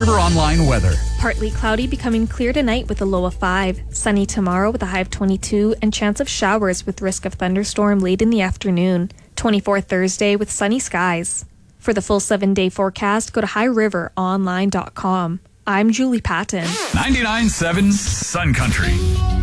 River Online weather. Partly cloudy, becoming clear tonight with a low of 5. Sunny tomorrow with a high of 22, and chance of showers with risk of thunderstorm late in the afternoon. 24 Thursday with sunny skies. For the full 7-day forecast, go to highriveronline.com. I'm Julie Patton. 99.7 Sun Country.